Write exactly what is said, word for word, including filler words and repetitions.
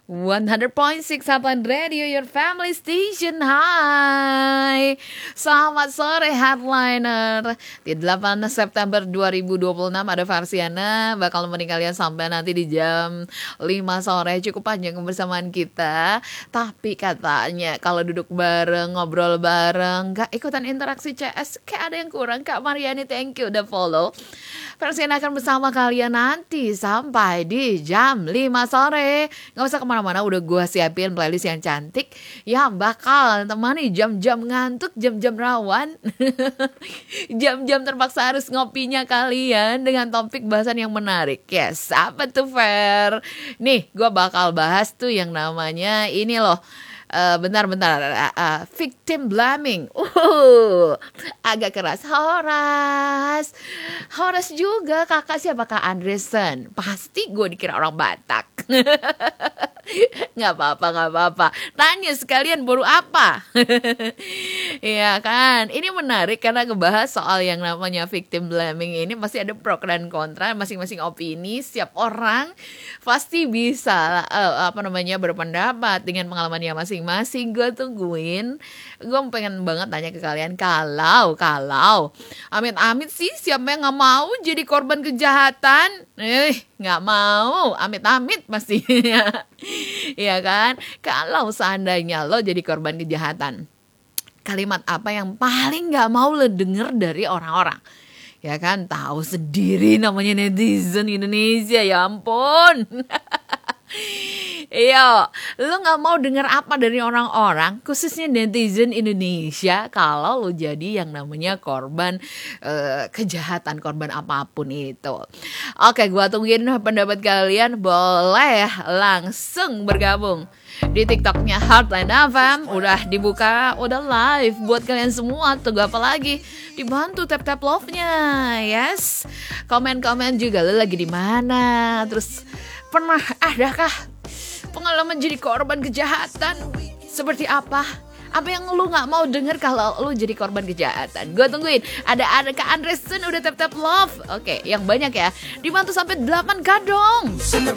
one hundred point six Headline Radio, your family station. Hai, selamat sore Headliner. Di delapan September dua ribu dua puluh enam ada Farsiana bakal menemani kalian sampai nanti di jam lima sore. Cukup panjang kebersamaan kita, tapi katanya kalau duduk bareng, ngobrol bareng, gak ikutan interaksi C S, kayak ada yang kurang. Kak Mariani, thank you udah follow. Farsiana akan bersama kalian nanti sampai di jam lima sore. Gak usah kemana-mana, udah gue siapin playlist yang cantik yang bakal temani jam-jam ngantuk, jam-jam rawan, jam-jam terpaksa harus ngopinya kalian dengan topik bahasan yang menarik. Yes, apa tuh Fer? Nih, gue bakal bahas tuh yang namanya ini loh. Uh, bentar-bentar uh, uh, victim blaming. Uh, agak keras. Horas Horas juga. Kakak siapa? Kak Andresen. Pasti gue dikira orang Batak. Gak apa-apa, gak apa-apa. Tanya sekalian baru apa. Iya kan. Ini menarik karena ngebahas soal yang namanya victim blaming ini. Pasti ada pro dan kontra, masing-masing opini. Setiap orang pasti bisa uh, apa namanya berpendapat dengan pengalamannya masing-masing. Gue tungguin. Gue pengen banget tanya ke kalian, Kalau Kalau amit-amit sih, siapa yang gak mau jadi korban kejahatan? Eh, gak mau. Amit-amit pasti. Iya kan? Kalau seandainya lo jadi korban kejahatan, kalimat apa yang paling gak mau lo denger dari orang-orang? Ya kan, tahu sendiri namanya netizen Indonesia, ya ampun. Iya, lo gak mau dengar apa dari orang-orang, khususnya netizen Indonesia, kalau lo jadi yang namanya korban uh, kejahatan, korban apapun itu. Oke, gua tungguin pendapat kalian. Boleh langsung bergabung di TikToknya Heartline F M. Udah dibuka, udah live buat kalian semua. Tunggu apa lagi? Dibantu tap-tap love-nya. Yes. Komen-komen juga, lo lagi di mana? Terus pernah adakah pengalaman jadi korban kejahatan? Seperti apa? Apa yang lu gak mau denger kalau lu jadi korban kejahatan? Gue tungguin. Ada ada Kak Andresen udah tap-tap love. Oke, yang banyak ya. Dibantu sampai delapan K dong.